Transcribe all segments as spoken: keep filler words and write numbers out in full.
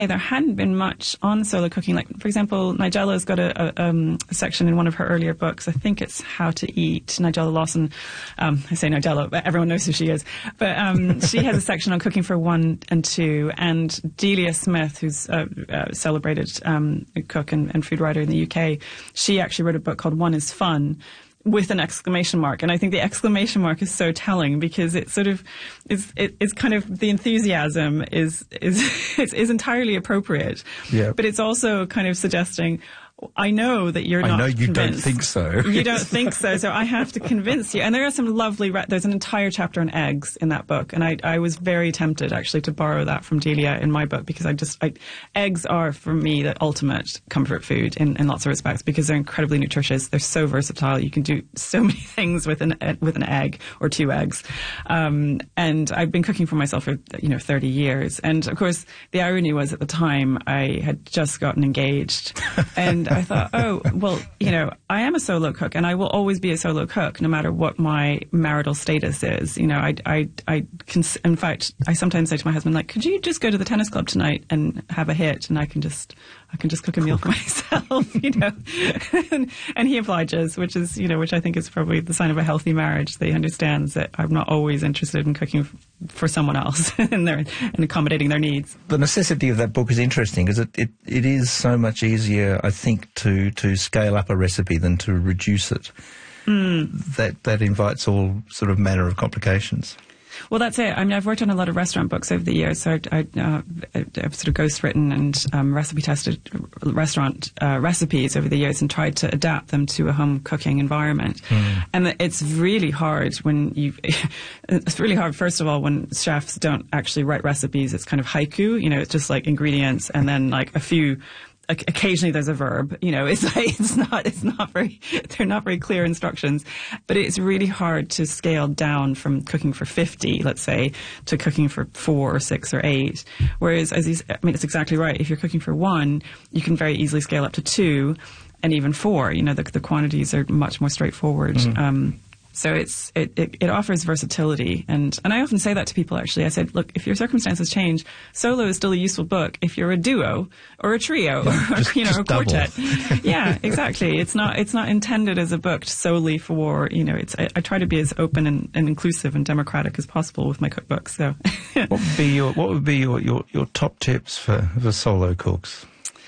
there hadn't been much on solo cooking. Like, for example, Nigella's got a, a, um, a section in one of her earlier books. I think it's How to Eat. Nigella Lawson. Um, I say Nigella, but everyone knows who she is. But um, she has a section on cooking for one and two. And Delia Smith, who's a, a celebrated um, cook and, and food writer in the U K, she actually wrote a book called One is Fun, with an exclamation mark. And I think the exclamation mark is so telling, because it sort of is, it, it's kind of, the enthusiasm is, is, is, is entirely appropriate. Yeah. But it's also kind of suggesting, I know that you're I not know you convinced. don't think so. You don't think so, so I have to convince you. And there are some lovely, re- there's an entire chapter on eggs in that book, and I, I was very tempted actually to borrow that from Delia in my book, because I just, I, eggs are for me the ultimate comfort food in, in lots of respects, because they're incredibly nutritious. They're so versatile. You can do so many things with an with an egg or two eggs. Um, and I've been cooking for myself for, you know, thirty years. And of course, the irony was at the time I had just gotten engaged, and I thought, oh, well, you know, I am a solo cook, and I will always be a solo cook, no matter what my marital status is. You know, I, I, I can, in fact, I sometimes say to my husband, like, could you just go to the tennis club tonight and have a hit, and I can just, I can just cook a meal for myself, you know, and, and he obliges, which is, you know, which I think is probably the sign of a healthy marriage. That he understands that I'm not always interested in cooking for someone else and their, and accommodating their needs. The necessity of that book is interesting, because it, it, it is so much easier, I think, to, to scale up a recipe than to reduce it. Mm. That, that invites all sort of manner of complications. Well, that's it. I mean, I've worked on a lot of restaurant books over the years, so I, I, uh, I've sort of ghostwritten and um, recipe tested restaurant uh, recipes over the years and tried to adapt them to a home cooking environment. Mm. And it's really hard when you, it's really hard, first of all, when chefs don't actually write recipes. It's kind of haiku, you know, it's just like ingredients and then like a few. Occasionally there's a verb, you know, it's like, it's not, it's not very, they're not very clear instructions, but it's really hard to scale down from cooking for fifty, let's say, to cooking for four or six or eight. Whereas, as he's, I mean, it's exactly right. If you're cooking for one, you can very easily scale up to two and even four. You know, the, the quantities are much more straightforward. Mm. Um, So it's it, it, it offers versatility, and and I often say that to people. Actually, I said, look, if your circumstances change, solo is still a useful book. If you're a duo or a trio, yeah, or just, you know, a quartet, yeah, exactly. It's not it's not intended as a book solely for, you know. It's I, I try to be as open and, and inclusive and democratic as possible with my cookbooks. So, what would be your what would be your, your, your top tips for, for solo cooks?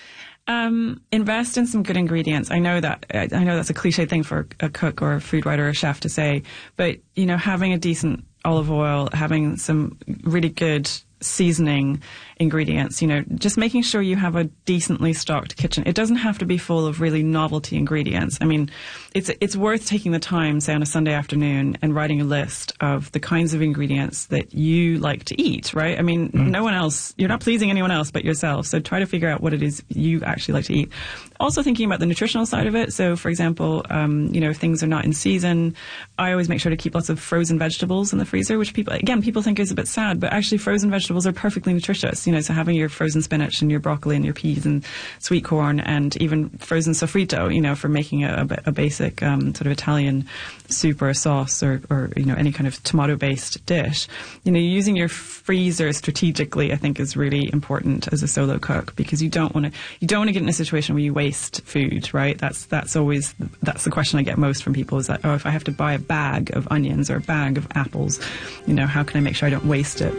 Um, invest in some good ingredients. I know that, I know that's a cliche thing for a cook or a food writer or a chef to say, but, you know, having a decent olive oil, having some really good seasoning ingredients, you know, just making sure you have a decently stocked kitchen. It doesn't have to be full of really novelty ingredients. I mean, it's it's worth taking the time, say on a Sunday afternoon, and writing a list of the kinds of ingredients that you like to eat, right? I mean, mm. no one else, you're not pleasing anyone else but yourself. So try to figure out what it is you actually like to eat. Also thinking about the nutritional side of it. So, for example, um, you know, if things are not in season, I always make sure to keep lots of frozen vegetables in the freezer, which people, again, people think is a bit sad, but actually frozen vegetables are perfectly nutritious. You know, so having your frozen spinach and your broccoli and your peas and sweet corn and even frozen sofrito, you know, for making a, a basic um, sort of Italian soup or a sauce or, or, you know, any kind of tomato-based dish. You know, using your freezer strategically, I think, is really important as a solo cook, because you don't want to, you don't want to get in a situation where you waste food, right? That's, that's always, that's the question I get most from people is that, oh, if I have to buy a bag of onions or a bag of apples, you know, how can I make sure I don't waste it?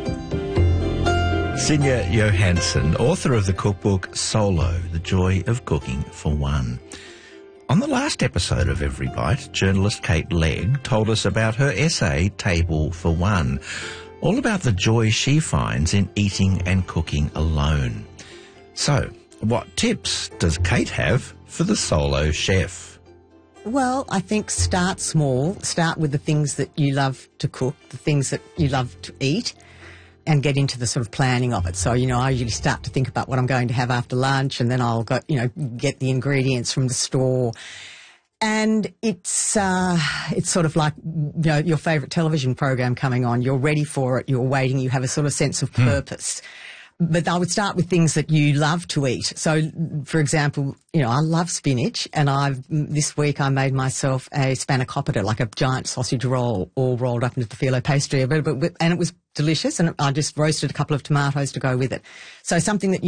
Sinja Johansson, author of the cookbook Solo, The Joy of Cooking for One. On the last episode of Every Bite, journalist Kate Legg told us about her essay, Table for One, all about the joy she finds in eating and cooking alone. So, what tips does Kate have for the solo chef? Well, I think start small. Start with the things that you love to cook, the things that you love to eat, and get into the sort of planning of it. So, you know, I usually start to think about what I'm going to have after lunch, and then I'll go, you know, get the ingredients from the store. And it's uh, it's sort of like, you know, your favourite television program coming on. You're ready for it. You're waiting. You have a sort of sense of purpose. Hmm. But I would start with things that you love to eat. So, for example, you know, I love spinach, and I've this week I made myself a spanakopita, like a giant sausage roll, all rolled up into the phyllo pastry. But, but, and it was delicious, and I just roasted a couple of tomatoes to go with it. So something that you